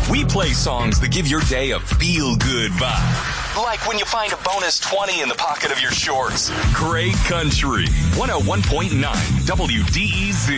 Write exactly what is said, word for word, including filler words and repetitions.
We play songs that give your day a feel-good vibe. Like when you find a bonus twenty in the pocket of your shorts. Great Country. one oh one point nine W D E Z.